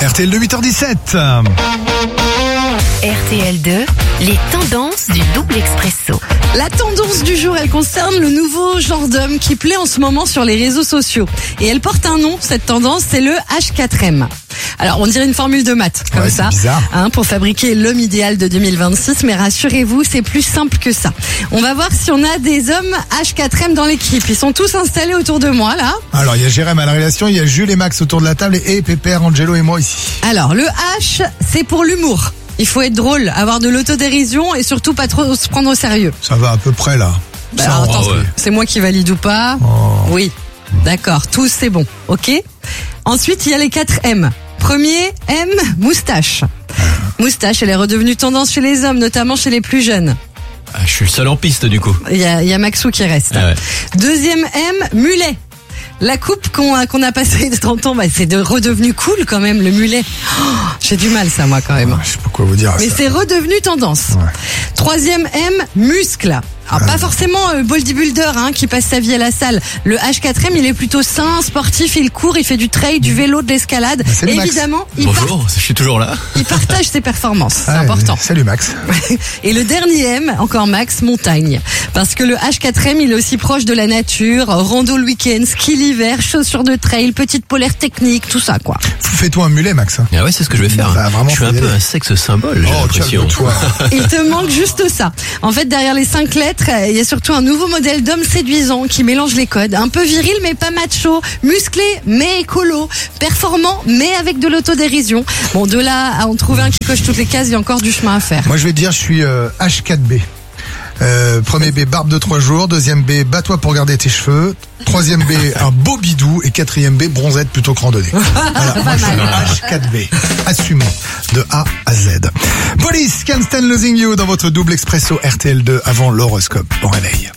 RTL2, 8h17. RTL2, les tendances du double expresso. La tendance du jour, elle concerne le nouveau genre d'homme qui plaît en ce moment sur les réseaux sociaux. Et elle porte un nom, cette tendance, c'est le H4M. Alors, on dirait une formule de maths, comme ouais, ça, c'est bizarre. pour fabriquer l'homme idéal de 2026. Mais rassurez-vous, c'est plus simple que ça. On va voir si on a des hommes H4M dans l'équipe. Ils sont tous installés autour de moi, là. Alors, il y a Jérém à la réalisation, il y a Jules et Max autour de la table et Pépère, Angelo et moi ici. Alors, le H, c'est pour l'humour. Il faut être drôle, avoir de l'autodérision et surtout pas trop se prendre au sérieux. Ça va à peu près là. Bah, Ça, alors, attends, ouais. c'est moi qui valide ou pas? Oh. Oui, d'accord, tous c'est bon, ok. Ensuite, il y a les 4 M. Premier M, moustache. Moustache, elle est redevenue tendance chez les hommes, notamment chez les plus jeunes. Ah, je suis le seul en piste du coup. Il y a Maxou qui reste. Ah ouais. Deuxième M, mulet. La coupe qu'on a passée de 30 ans, c'est redevenu cool quand même, le mulet. Oh, j'ai du mal ça moi quand même. Je sais pas quoi vous dire. Mais ça. c'est redevenu tendance. Ouais. Troisième M, muscle. Alors pas forcément bodybuilder qui passe sa vie à la salle. Le H4M, il est plutôt sain, sportif, il court, il fait du trail, du vélo, de l'escalade. Salut, Et Max. évidemment, Bonjour, je suis toujours là. il partage ses performances. C'est Ah, important. Salut Max. Et le dernier M, encore Max, montagne. Parce que le H4M, il est aussi proche de la nature, rando le week-end, ski l'hiver, chaussures de trail, petite polaire technique, tout ça quoi. Fais-toi un mulet Max. Ah ouais, c'est ce que je vais faire. Bah, vraiment, je suis faut un y peu aller. un sexe symbole, j'ai Oh, l'impression. calme-toi. Il te manque juste ça. En fait, derrière les 5 lettres, il y a surtout un nouveau modèle d'homme séduisant qui mélange les codes. Un peu viril mais pas macho, musclé mais écolo, performant mais avec de l'autodérision. Bon, de là à en trouver un qui coche toutes les cases, il y a encore du chemin à faire. Moi je vais te dire, je suis H4B. Premier B, barbe de 3 jours. Deuxième B, bats-toi pour garder tes cheveux. Troisième B, un beau bidou. Et quatrième B, bronzette plutôt que randonnée. Voilà, moi je suis H4B. Assumons de A à Z. Police, Can't Stand Losing You dans votre double expresso RTL2 avant l'horoscope. Bon réveil.